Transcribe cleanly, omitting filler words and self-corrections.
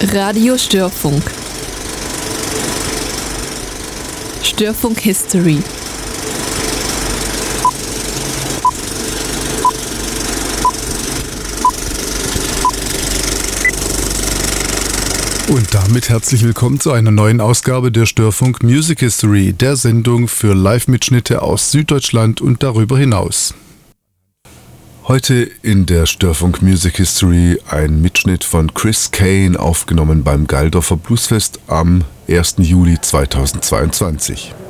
Radio Störfunk. Störfunk History. Und damit herzlich willkommen zu einer neuen Ausgabe der Störfunk Music History, der Sendung für Live-Mitschnitte aus Süddeutschland und darüber hinaus. Heute in der Störfunk Music History ein Mitschnitt von Chris Kane, aufgenommen beim Geildorfer Bluesfest am 1. Juli 2022.